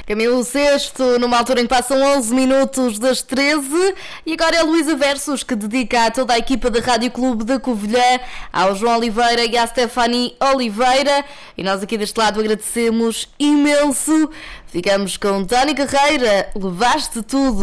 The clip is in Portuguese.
Caminho o sexto, numa altura em que passam 11 minutos das 13. E agora é a Luísa Versus, que dedica a toda a equipa da Rádio Clube da Covilhã, ao João Oliveira e à Stefani Oliveira. E nós aqui deste lado agradecemos imenso. Ficamos com Tânia Carreira, Levaste Tudo.